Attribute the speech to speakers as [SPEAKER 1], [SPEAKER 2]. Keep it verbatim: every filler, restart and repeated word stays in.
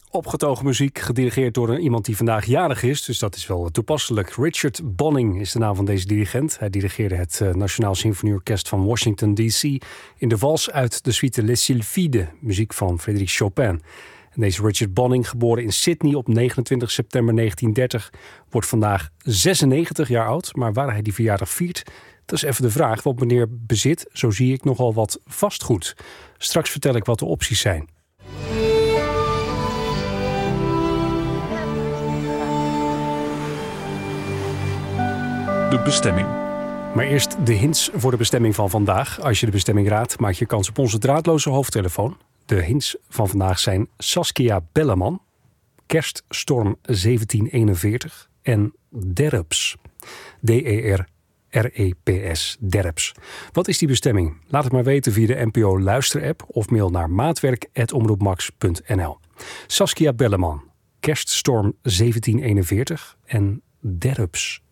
[SPEAKER 1] Opgetogen muziek, gedirigeerd door een, iemand die vandaag jarig is. Dus dat is wel toepasselijk. Richard Bonning is de naam van deze dirigent. Hij dirigeerde het uh, Nationaal Symfonieorkest van Washington D C in de vals uit de suite Les Sylphides, muziek van Frédéric Chopin. En deze Richard Bonning, geboren in Sydney op negenentwintig september negentien dertig, wordt vandaag zesennegentig jaar oud. Maar waar hij die verjaardag viert, dat is even de vraag. Want meneer bezit, zo zie ik, nogal wat vastgoed. Straks vertel ik wat de opties zijn.
[SPEAKER 2] De bestemming.
[SPEAKER 1] Maar eerst de hints voor de bestemming van vandaag. Als je de bestemming raadt, maak je kans op onze draadloze hoofdtelefoon. De hints van vandaag zijn Saskia Belleman, Kerststorm zeventien eenenveertig en Derps. D E R R E P S, Derps. Wat is die bestemming? Laat het maar weten via de N P O Luisterapp of mail naar maatwerk apenstaartje omroepmax punt n l. Saskia Belleman, Kerststorm zeventien eenenveertig en Derps.